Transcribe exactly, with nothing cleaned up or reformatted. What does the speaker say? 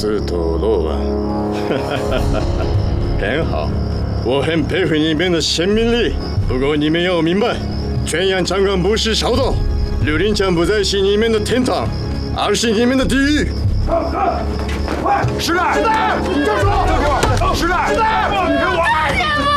丝吐露啊！很好，我很佩服你们的生命力。不过你们要明白，全阳长岗不是小岛，绿林江不再是你们的天堂，而是你们的地狱。 快！石盖！石盖！站住！给我！石盖！石盖！给我！